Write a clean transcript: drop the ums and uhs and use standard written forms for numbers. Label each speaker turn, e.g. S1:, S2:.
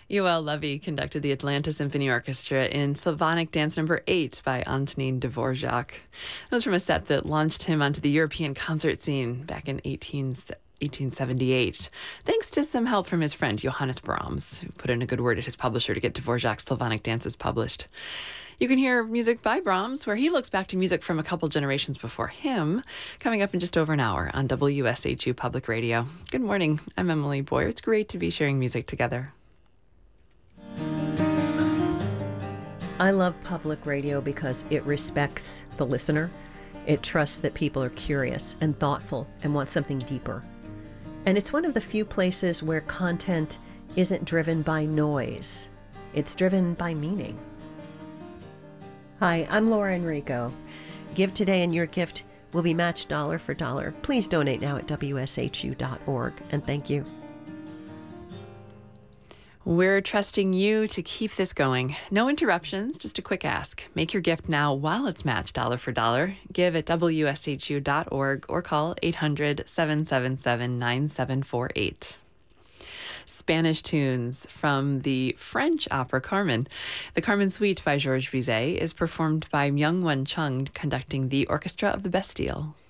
S1: Yoel Levy conducted the Atlanta Symphony Orchestra in Slavonic Dance Number 8 by Antonin Dvorak. That was from a set that launched him onto the European concert scene back in 1878, thanks to some help from his friend Johannes Brahms, who put in a good word at his publisher to get Dvorak's Slavonic dances published. You can hear music by Brahms, where he looks back to music from a couple generations before him, coming up in just over an hour on WSHU Public Radio. Good morning. I'm Emily Boyer. It's great to be sharing music together.
S2: I love public radio because it respects the listener. It trusts that people are curious and thoughtful and want something deeper. And it's one of the few places where content isn't driven by noise. It's driven by meaning. Hi, I'm Laura Enrico. Give today and your gift will be matched dollar for dollar. Please donate now at WSHU.org, and thank you.
S1: We're trusting you to keep this going. No interruptions, just a quick ask. Make your gift now while it's matched dollar for dollar. Give at WSHU.org or call 800-777-9748. Spanish tunes from the French opera Carmen. The Carmen Suite by Georges Bizet is performed by Myung-Whun Chung, conducting the Orchestra of the Bastille.